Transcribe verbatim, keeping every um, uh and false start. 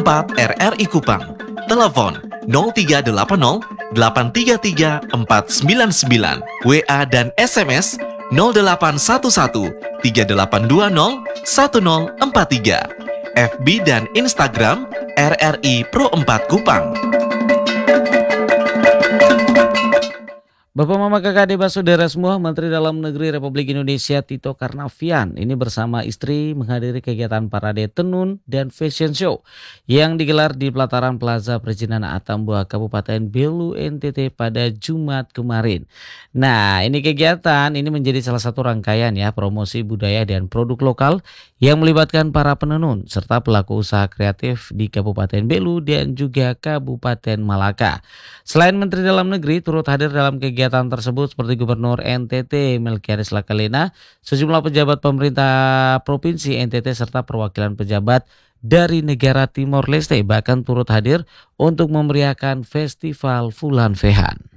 empat R R I Kupang. Telepon nol tiga delapan nol delapan tiga tiga empat sembilan sembilan. W A dan S M S nol delapan satu satu tiga delapan dua nol satu nol empat tiga. F B dan Instagram R R I Pro empat Kupang. Bapak Mama Kakak Adik Saudara semua, Menteri Dalam Negeri Republik Indonesia Tito Karnavian ini bersama istri menghadiri kegiatan parade tenun dan fashion show yang digelar di pelataran Plaza Perizinan Atambua Kabupaten Belu N T T pada Jumat kemarin. Nah, ini kegiatan ini menjadi salah satu rangkaian ya promosi budaya dan produk lokal yang melibatkan para penenun serta pelaku usaha kreatif di Kabupaten Belu dan juga Kabupaten Malaka. Selain Menteri Dalam Negeri turut hadir dalam kegiatan Kegiatan tersebut seperti Gubernur N T T Melkiades Lakalena, sejumlah pejabat pemerintah Provinsi N T T serta perwakilan pejabat dari negara Timor Leste bahkan turut hadir untuk memeriahkan Festival Vulan Vehan.